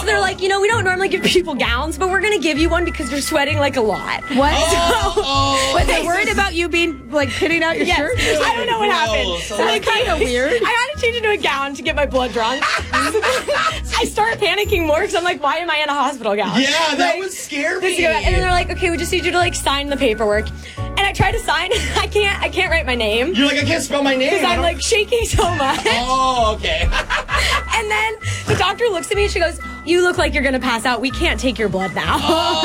So they're like, we don't normally give people gowns, but we're going to give you one because you're sweating like a lot. What? But they're worried about you being like pitting out your shirt? I don't know what happened. So that's kind of weird. I had to change into a gown to get my blood drawn. I start panicking more because I'm like, why am I in a hospital gown? Yeah, that would scare me. And then they're like, okay, we just need you to sign the paperwork. And I try to sign. I can't write my name. You're like, I can't spell my name. Because I'm shaking so much. Oh, okay. And then the doctor looks at me and she goes, you look like you're going to pass out. We can't take your blood now.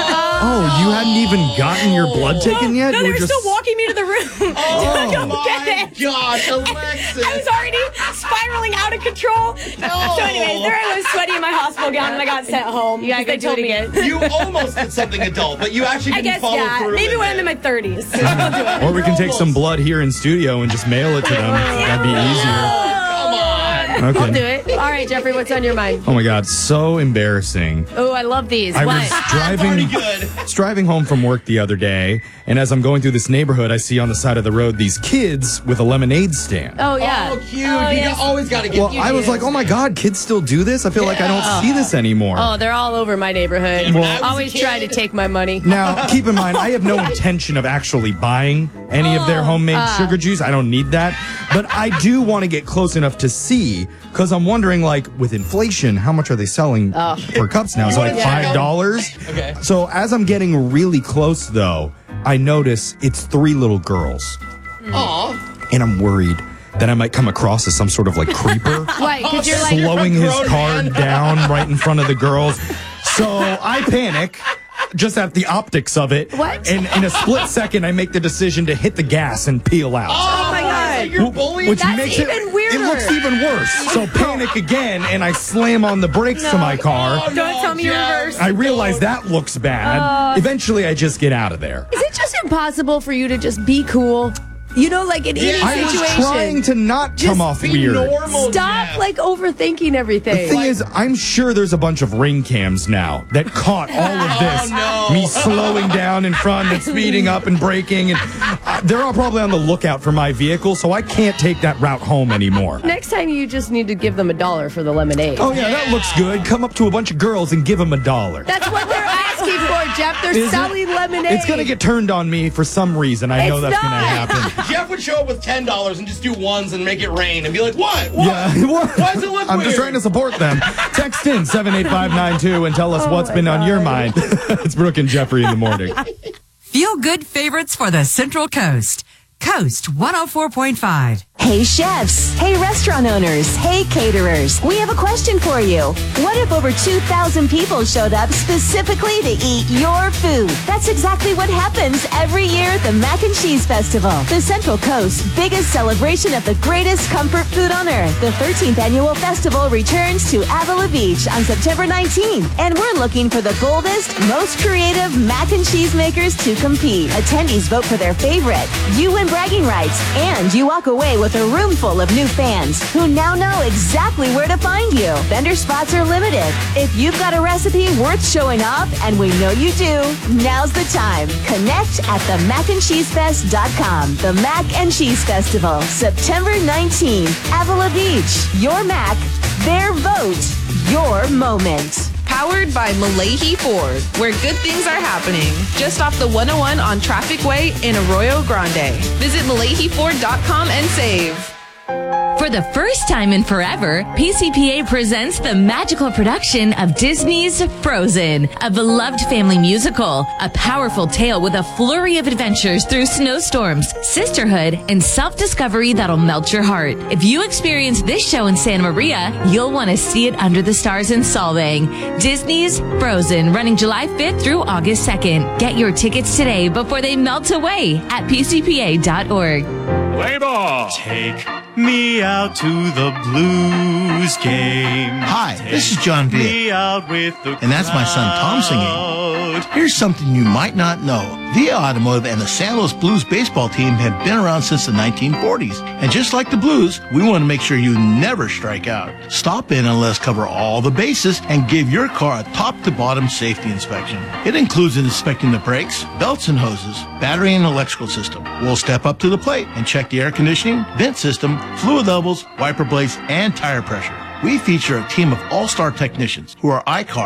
Oh, you hadn't even gotten your blood taken yet? No, they were still walking me to the room. Oh, my gosh, Alexis. I was already spiraling out of control. No. So anyways, there I was sweaty in my hospital gown and I got sent home. Yeah, they told me it. You almost did something adult, but you actually didn't follow through. Maybe when I'm in my 30s. I'll do it. Or we can take some blood here in studio and just mail it to them. That'd be easier. Okay. I'll do it. All right, Jeffrey, what's on your mind? Oh my God, so embarrassing. Oh, I love these. I What? was driving home from work the other day, and as I'm going through this neighborhood, I see on the side of the road these kids with a lemonade stand. Oh, yeah. Oh, cute. You always got to get Well, I was like, oh my God, kids still do this? I feel like I don't see this anymore. Oh, they're all over my neighborhood. Well, always try to take my money. Now, keep in mind, I have no intention of actually buying any of their homemade sugar juice. I don't need that. But I do want to get close enough to see, because I'm wondering, with inflation, how much are they selling for cups now? Is it like $5? Okay. So as I'm getting really close, though, I notice it's 3 little girls. Aw. And I'm worried that I might come across as some sort of creeper. Why? Because you're like... Slowing his car down right in front of the girls. So I panic just at the optics of it. What? And in a split second, I make the decision to hit the gas and peel out. Oh, my God. You're bullying. Which That's makes even weirder. It looks even worse. So panic again, and I slam on the brakes to my car. Oh, Don't tell me you Jeff. reversed. I realize that looks bad. Eventually, I just get out of there. Is it just impossible for you to just be cool? In any I was situation. trying to not come off Be weird. normal, Stop, Jeff. overthinking everything. The thing is, I'm sure there's a bunch of ring cams now that caught all of this. no. Me slowing down in front and speeding up and braking. And they're all probably on the lookout for my vehicle, so I can't take that route home anymore. Next time, you just need to give them $1 for the lemonade. Oh, yeah, that looks good. Come up to a bunch of girls and give them $1. That's what they're asking for, Jeff. They're Is it? selling lemonade. It's going to get turned on me for some reason. I know It's that's going to not. happen. Jeff would show up with $10 and just do ones and make it rain and be like, what? Yeah. Why does it look I'm weird? just trying to support them. Text in 78592 and tell us what's been on your mind. It's Brooke and Jeffrey in the morning. Feel good favorites for the Central Coast. Coast 104.5. Hey chefs, hey restaurant owners, hey caterers, we have a question for you. What if over 2,000 people showed up specifically to eat your food? That's exactly what happens every year at the Mac and Cheese Festival, the Central Coast's biggest celebration of the greatest comfort food on earth. The 13th annual festival returns to Avila Beach on September 19th, and we're looking for the boldest, most creative mac and cheese makers to compete. Attendees vote for their favorite. You win bragging rights, and you walk away with a room full of new fans who now know exactly where to find you. Vendor spots are limited. If you've got a recipe worth showing off, and we know you do, now's the time. Connect at themacandcheesefest.com. The Mac and Cheese Festival, September 19th, Avila Beach. Your Mac, their vote, your moment. Powered by Malahi Ford, where good things are happening. Just off the 101 on Traffic Way in Arroyo Grande. Visit MalahiFord.com and save. For the first time in forever, PCPA presents the magical production of Disney's Frozen, a beloved family musical, a powerful tale with a flurry of adventures through snowstorms, sisterhood, and self-discovery that'll melt your heart. If you experience this show in Santa Maria, you'll want to see it under the stars in Solvang. Disney's Frozen, running July 5th through August 2nd. Get your tickets today before they melt away at pcpa.org. Play ball. Take me out to the Blues game. Hi, this is John Me Viet, out with the and that's my son Tom singing. Here's something you might not know. Via Automotive and the San Luis Blues baseball team have been around since the 1940s. And just like the Blues, we want to make sure you never strike out. Stop in and let us cover all the bases and give your car a top-to-bottom safety inspection. It includes inspecting the brakes, belts and hoses, battery and electrical system. We'll step up to the plate and check the air conditioning, vent system, fluid levels, wiper blades, and tire pressure. We feature a team of all-star technicians who are iCar